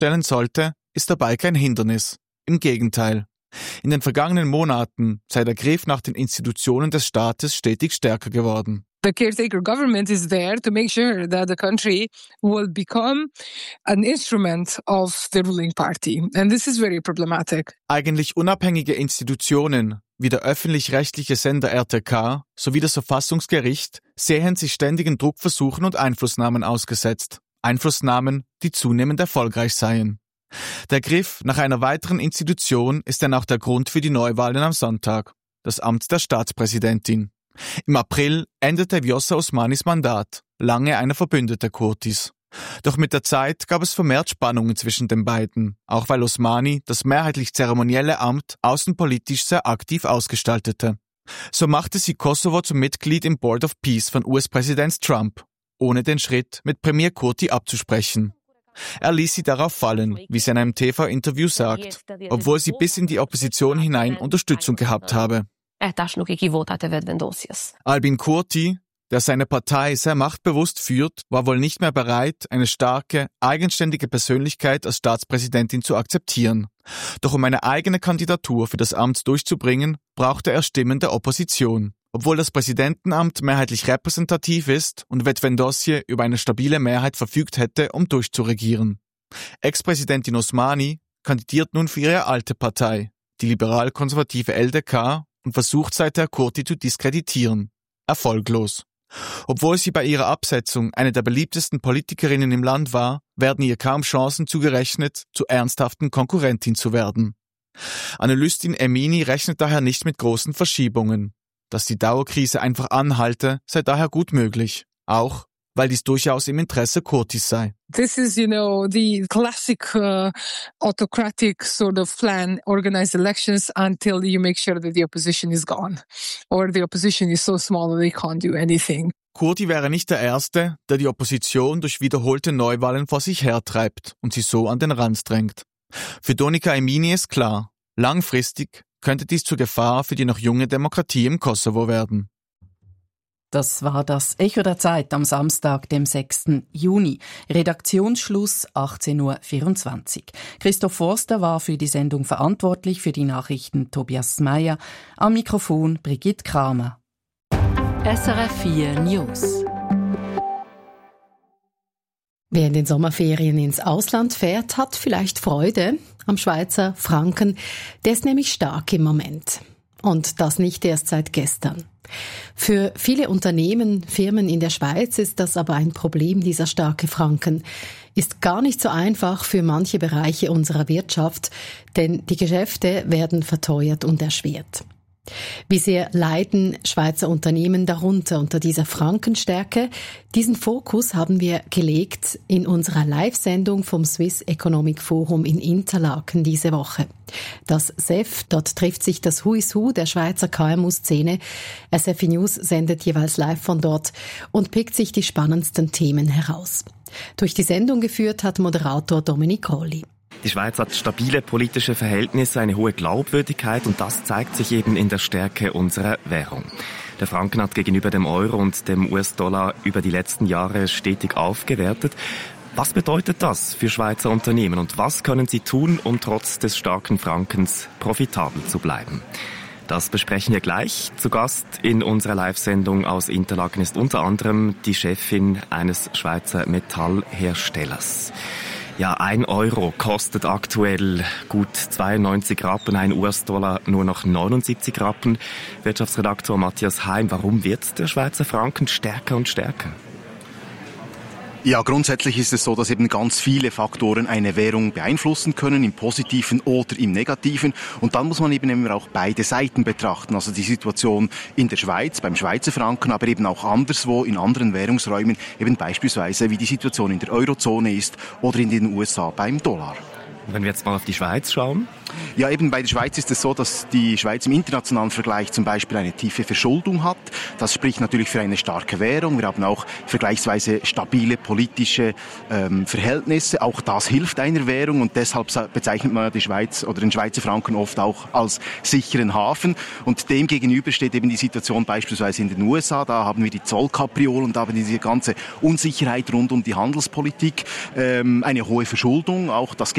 darstellen sollte, ist dabei kein Hindernis. Im Gegenteil. In den vergangenen Monaten sei der Griff nach den Institutionen des Staates stetig stärker geworden. The caretaker government is there to make sure that the country will become an instrument of the ruling party. And this is very problematic. Eigentlich unabhängige Institutionen wie der öffentlich-rechtliche Sender RTK sowie das Verfassungsgericht sehen sich ständigen Druckversuchen und Einflussnahmen ausgesetzt. Einflussnahmen, die zunehmend erfolgreich seien. Der Griff nach einer weiteren Institution ist dann auch der Grund für die Neuwahlen am Sonntag, das Amt der Staatspräsidentin. Im April endete Vjosa Osmanis Mandat, lange eine Verbündete Kurtis. Doch mit der Zeit gab es vermehrt Spannungen zwischen den beiden, auch weil Osmani das mehrheitlich zeremonielle Amt außenpolitisch sehr aktiv ausgestaltete. So machte sie Kosovo zum Mitglied im Board of Peace von US-Präsident Trump, ohne den Schritt mit Premier Kurti abzusprechen. Er ließ sie darauf fallen, wie sie in einem TV-Interview sagt, obwohl sie bis in die Opposition hinein Unterstützung gehabt habe. Albin Kurti, der seine Partei sehr machtbewusst führt, war wohl nicht mehr bereit, eine starke, eigenständige Persönlichkeit als Staatspräsidentin zu akzeptieren. Doch um eine eigene Kandidatur für das Amt durchzubringen, brauchte er Stimmen der Opposition. Obwohl das Präsidentenamt mehrheitlich repräsentativ ist und Vetëvendosje über eine stabile Mehrheit verfügt hätte, um durchzuregieren. Ex-Präsidentin Osmani kandidiert nun für ihre alte Partei, die liberal-konservative LDK, und versucht seither Kurti zu diskreditieren. Erfolglos. Obwohl sie bei ihrer Absetzung eine der beliebtesten Politikerinnen im Land war, werden ihr kaum Chancen zugerechnet, zur ernsthaften Konkurrentin zu werden. Analystin Emini rechnet daher nicht mit großen Verschiebungen. Dass die Dauerkrise einfach anhalte, sei daher gut möglich. Auch, weil dies durchaus im Interesse Kurtis sei. This is, the classic autocratic sort of plan, organize elections until you make sure that the opposition is gone. Or the opposition is so small that they can't do anything. Kurti wäre nicht der Erste, der die Opposition durch wiederholte Neuwahlen vor sich hertreibt und sie so an den Rand drängt. Für Donika Emini ist klar, langfristig könnte dies zur Gefahr für die noch junge Demokratie im Kosovo werden. Das war das Echo der Zeit am Samstag, dem 6. Juni. Redaktionsschluss 18.24 Uhr. Christoph Forster war für die Sendung verantwortlich, für die Nachrichten Tobias Meyer. Am Mikrofon Brigitte Kramer. SRF 4 News. Wer in den Sommerferien ins Ausland fährt, hat vielleicht Freude am Schweizer Franken. Der ist nämlich stark im Moment. Und das nicht erst seit gestern. Für viele Unternehmen, Firmen in der Schweiz ist das aber ein Problem, dieser starke Franken. Ist gar nicht so einfach für manche Bereiche unserer Wirtschaft, denn die Geschäfte werden verteuert und erschwert. Wie sehr leiden Schweizer Unternehmen darunter unter dieser Frankenstärke? Diesen Fokus haben wir gelegt in unserer Live-Sendung vom Swiss Economic Forum in Interlaken diese Woche. Das SEF, dort trifft sich das Who is Who der Schweizer KMU-Szene. SRF News sendet jeweils live von dort und pickt sich die spannendsten Themen heraus. Durch die Sendung geführt hat Moderator Dominic Colli. Die Schweiz hat stabile politische Verhältnisse, eine hohe Glaubwürdigkeit und das zeigt sich eben in der Stärke unserer Währung. Der Franken hat gegenüber dem Euro und dem US-Dollar über die letzten Jahre stetig aufgewertet. Was bedeutet das für Schweizer Unternehmen und was können sie tun, um trotz des starken Frankens profitabel zu bleiben? Das besprechen wir gleich. Zu Gast in unserer Live-Sendung aus Interlaken ist unter anderem die Chefin eines Schweizer Metallherstellers. Ja, 1 Euro kostet aktuell gut 92 Rappen, 1 US-Dollar nur noch 79 Rappen. Wirtschaftsredaktor Matthias Heim, warum wird der Schweizer Franken stärker und stärker? Ja, grundsätzlich ist es so, dass eben ganz viele Faktoren eine Währung beeinflussen können, im Positiven oder im Negativen. Und dann muss man eben immer auch beide Seiten betrachten. Also die Situation in der Schweiz, beim Schweizer Franken, aber eben auch anderswo in anderen Währungsräumen, eben beispielsweise wie die Situation in der Eurozone ist oder in den USA beim Dollar. Wenn wir jetzt mal auf die Schweiz schauen. Ja, eben bei der Schweiz ist es so, dass die Schweiz im internationalen Vergleich zum Beispiel eine tiefe Verschuldung hat. Das spricht natürlich für eine starke Währung. Wir haben auch vergleichsweise stabile politische Verhältnisse. Auch das hilft einer Währung und deshalb bezeichnet man die Schweiz oder den Schweizer Franken oft auch als sicheren Hafen. Und dem gegenüber steht eben die Situation beispielsweise in den USA. Da haben wir die Zollkapriolen und da haben wir diese ganze Unsicherheit rund um die Handelspolitik, eine hohe Verschuldung. Auch das